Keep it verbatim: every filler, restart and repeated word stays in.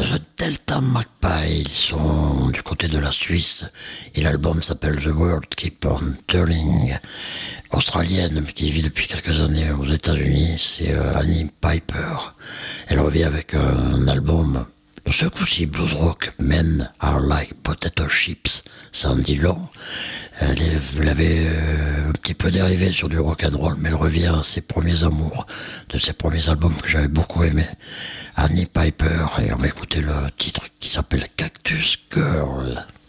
The Delta Magpie, ils sont du côté de la Suisse et l'album s'appelle The World Keep On Turning. Australienne qui vit depuis quelques années aux États-Unis, c'est euh, Annie Piper. Elle revient avec un album, ce coup-ci blues rock, Men Are Like Potato Chips, ça en dit long. Elle, est, elle avait euh, un petit peu dérivé sur du rock and roll, mais elle revient à ses premiers amours, de ses premiers albums que j'avais beaucoup aimé. Annie Piper, et on va écouter le titre qui s'appelle Cactus Girl.